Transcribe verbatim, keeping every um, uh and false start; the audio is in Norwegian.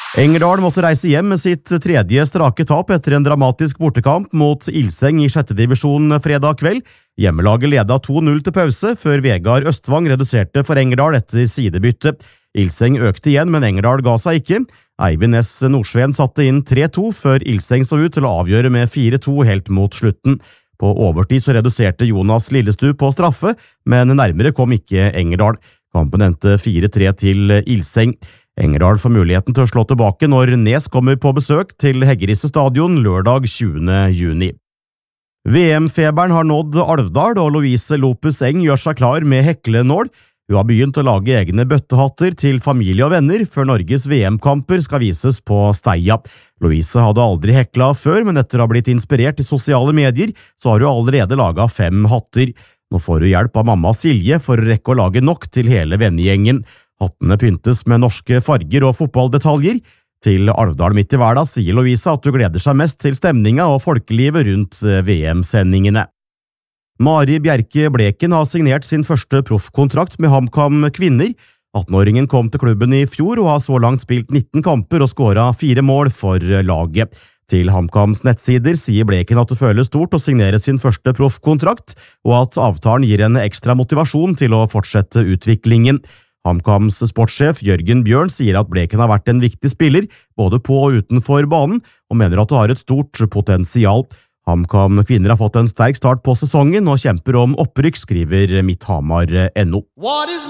Engerdal måtte reise hjem med sitt tredje strake tap etter en dramatisk bortekamp mot Ilseng i sjette divisjon fredag kveld. Hjemmelaget ledet to null til pause, før Vegard Østvang reduserte for Engerdal etter sidebytte. Ilseng økte igjen, men Engerdal ga seg ikke. Eivind S. Nordsveen satte inn tre to, før Ilseng så ut til å avgjøre med fire to helt mot slutten. På overtid så reduserte Jonas Lillestu på straffe, men nærmere kom ikke Engerdal. Kampen endte fire tre til Ilseng. Engerdal får muligheten til å slå tilbake når Nes kommer på besøk til Heggerisse stadion lørdag tjuende juni. V M-feberen har nådd Alvdal, og Louise Lopus Eng gjør seg klar med heklenål. Hun har begynt å lage egne bøttehatter til familie og venner før Norges V M-kamper skal vises på Steia. Louise hadde aldri hekla før, men etter å ha blitt inspirert i sosiale medier, så har hun allerede laget fem hatter. Nå får hun hjelp av mamma Silje for å rekke å lage nok til hele vennegjengen. Hattene pyntes med norske farger og fotballdetaljer. Til Alvdal midt i hverdag sier Louise at hun gleder seg mest til stemninga og folkelivet rundt V M-sendingene. Mari Bjerke Bleken har signert sin første proffkontrakt med HamKam Kvinner. attenåringen kom til klubben i fjor og har så langt spilt nitten kamper og skåret fire mål for laget. Til HamKams nettsider sier Bleken at det føles stort å signere sin første proffkontrakt, og at avtalen gir en ekstra motivasjon til å fortsette utviklingen. HamKams sportssjef Jørgen Bjørn sier at Bleken har vært en viktig spiller, både på og utenfor banen, og mener at det har et stort potensial. HamKam Kvinner har fått en sterk start på sesongen og kjemper om opprykk, skriver Mitthamar punktum no.